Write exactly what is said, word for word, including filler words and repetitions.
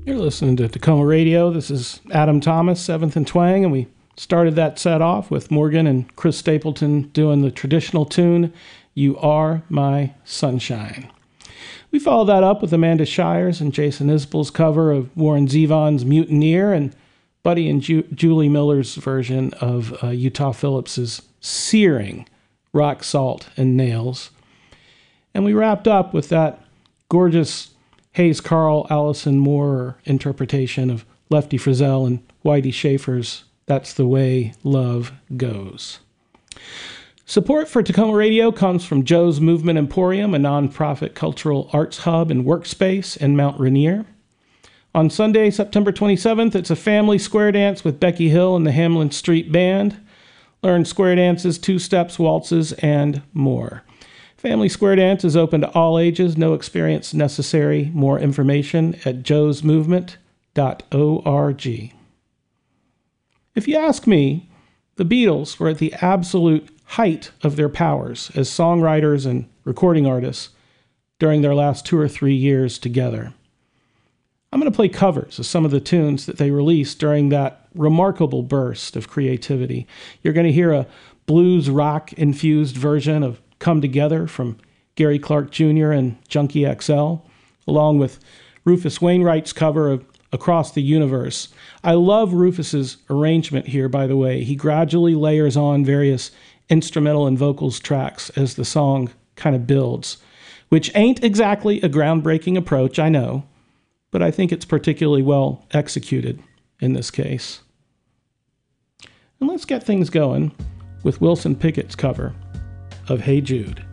You're listening to Tacoma Radio. This is Adam Thomas, seventh and Twang, and we started that set off with Morgan and Chris Stapleton doing the traditional tune, You Are My Sunshine. We followed that up with Amanda Shires and Jason Isbell's cover of Warren Zevon's Mutineer and Buddy and Ju- Julie Miller's version of uh, Utah Phillips's searing Rock Salt and Nails. And we wrapped up with that gorgeous Hayes Carl Allison Moore interpretation of Lefty Frizzell and Whitey Schaefer's That's the Way Love Goes. Support for Tacoma Radio comes from Joe's Movement Emporium, a nonprofit cultural arts hub and workspace in Mount Rainier. On Sunday, September twenty-seventh, it's a family square dance with Becky Hill and the Hamlin Street Band. Learn square dances, two-steps, waltzes, and more. Family Square Dance is open to all ages, no experience necessary. More information at joes movement dot org. If you ask me, the Beatles were at the absolute height of their powers as songwriters and recording artists during their last two or three years together. I'm going to play covers of some of the tunes that they released during that remarkable burst of creativity. You're going to hear a blues rock-infused version of Come Together from Gary Clark Junior and Junkie X L, along with Rufus Wainwright's cover of Across the Universe. I love Rufus's arrangement here, by the way. He gradually layers on various instrumental and vocals tracks as the song kind of builds, which ain't exactly a groundbreaking approach, I know, but I think it's particularly well executed in this case. And let's get things going with Wilson Pickett's cover of Hey Jude.